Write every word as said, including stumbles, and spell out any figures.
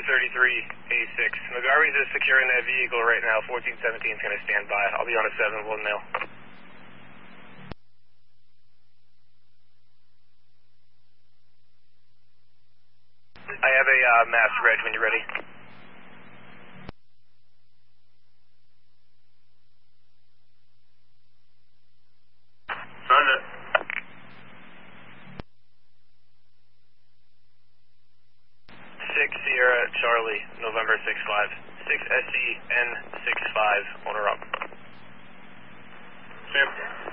thirty-three A six. McGarvey's is securing that vehicle right now. fourteen seventeen is going to stand by. I'll be on a seven, one mil. I have a uh, mass reg when you're ready. Send it. six Sierra Charlie, November six five. six S E N six five, owner up. Champ.